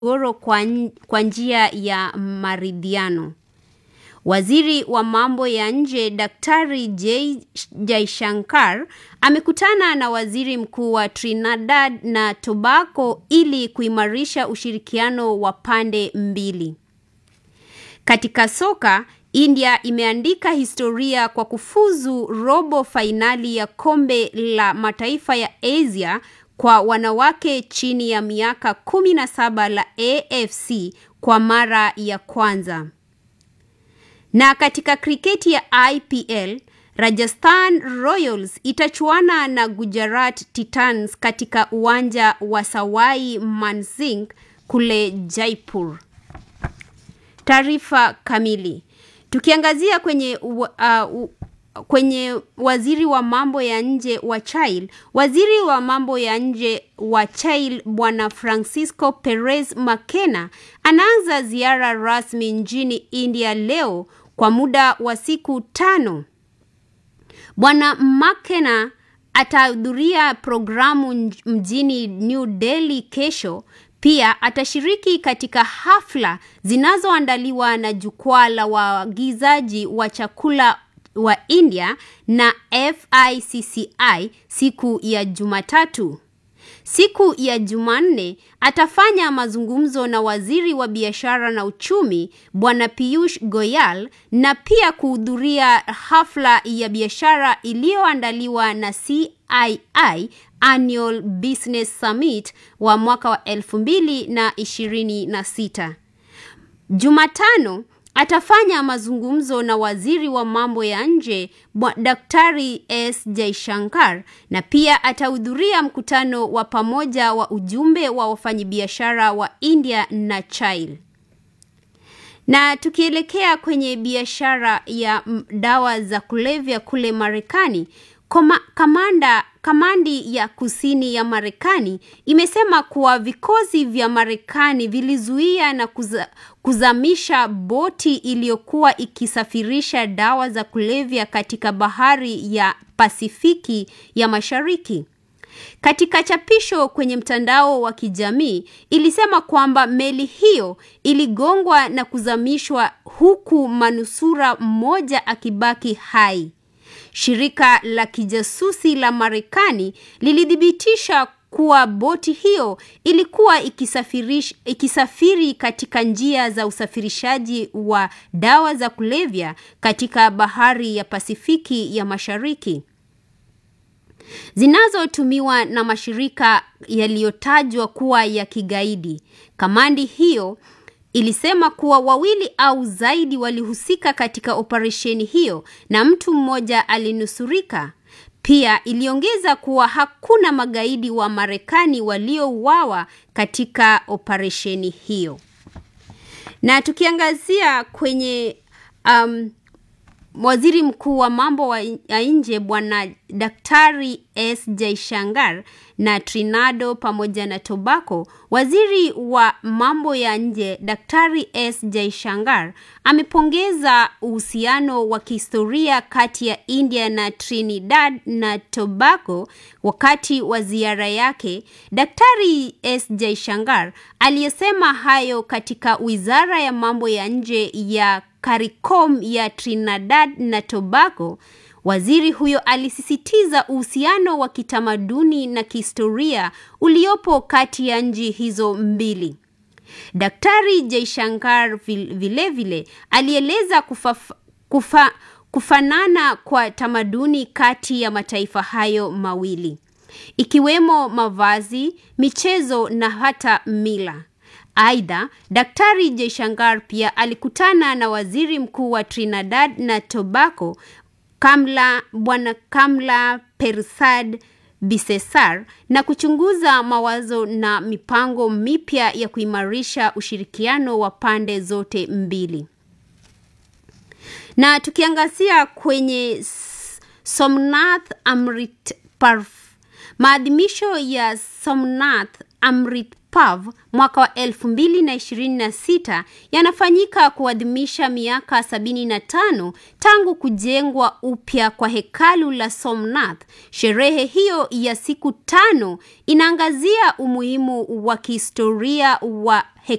mgogoro kwa njia ya maridhiano. Waziri wa mambo ya nje Daktari Jaishankar amekutana na waziri mkuu wa Trinidad na Tobago ili kuimarisha ushirikiano wa pande mbili. Katika soka, India imeandika historia kwa kufuzu robo fainali ya kombe la mataifa ya Asia kwa wanawake chini ya miaka 17 la AFC kwa mara ya kwanza. Na katika kriketi ya IPL, Rajasthan Royals itachuana na Gujarat Titans katika uwanja wa Sawai Mansingh kule Jaipur. Taarifa kamili. Tukiangazia kwenye waziri wa mambo ya nje wa Chile, waziri wa mambo ya nje wa Chile Bwana Francisco Perez Macena anaanza ziara rasmi nchini India leo kwa muda wa siku 5. Bwana Macena atahudhuria programu mjini New Delhi kesho. Pia atashiriki katika hafla zinazoandaliwa na jukwaa la waagizaji wa chakula wa India na FICCI siku ya Jumatatu. Siku ya Jumanne atafanya mazungumzo na waziri wa biashara na uchumi Bwana Piyush Goyal na pia kuhudhuria hafla ya biashara iliyoandaliwa na CII Annual Business Summit wa mwaka wa 2026. Jumatano atafanya mazungumzo na waziri wa mambo ya nje Daktari S. Jaishankar na pia atahudhuria mkutano wa pamoja wa ujumbe wa wafanyabiashara wa India na Chile. Na tukielekea kwenye biashara ya dawa za kulevya kule Marekani, kamandi ya kusini ya Marekani imesema kuwa vikosi vya Marekani vilizuia na kuzamisha boti iliyokuwa ikisafirisha dawa za kulevya katika bahari ya Pasifiki ya Mashariki. Katika chapisho kwenye mtandao wa kijamii, ilisema kwamba meli hiyo iligongwa na kuzamishwa huku manusura mmoja akibaki hai. Shirika la kijasusi la Marekani lilithibitisha kuwa boti hiyo ilikuwa ikisafiri katika njia za usafirishaji wa dawa za kulevya katika bahari ya Pasifiki ya Mashariki, zinazotumiwa na mashirika yaliyotajwa kuwa ya kigaidi. Kamandi hiyo ilisema kuwa 2 au zaidi walihusika katika operesheni hiyo na mtu mmoja alinusurika. Pia iliongeza kuwa hakuna magaidi wa Marekani waliouawa katika operesheni hiyo. Na tukiangazia kwenye waziri mkuu wa mambo ya nje Bwana Daktari S. Jaishankar na Trinidad pamoja na Tobago, waziri wa mambo ya nje Daktari S. Jaishankar amepongeza uhusiano wa kihistoria kati ya India na Trinidad na Tobago wakati wa ziara yake. Daktari S. Jaishankar aliyesema hayo katika wizara ya mambo ya nje ya CARICOM ya Trinidad na Tobago. Waziri huyo alisisitiza uhusiano wa kitamaduni na kihistoria uliopo kati ya nchi hizo mbili. Daktari Jaishankar vilevile alieleza kufanana kwa tamaduni kati ya mataifa hayo mawili, ikiwemo mavazi, michezo na hata mila. Aidha, Daktari Jaishankar pia alikutana na waziri mkuu wa Trinidad na Tobago Bwana Kamla Persad Bisesar na kuchunguza mawazo na mipango mipya ya kuimarisha ushirikiano wa pande zote mbili. Na tukiangazia kwenye Maadhimisho ya Somnath Amrit PAV mwaka wa 2026 yanafanyika kuadhimisha miaka 75 tangu kujengwa upya kwa hekalu la Somnath. Sherehe hiyo ya siku 5 inaangazia umuhimu wa kihistoria wa